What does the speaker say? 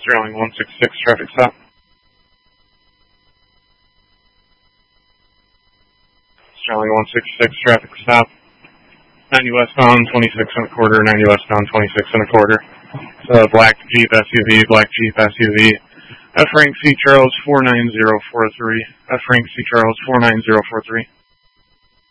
Sterling 166, traffic stop. Sterling 166, traffic stop. 90 westbound, 26 and a quarter, 90 westbound, 26 and a quarter. Black Jeep SUV, black Jeep SUV. F. Frank C. Charles 49043. F. Frank C. Charles 49043.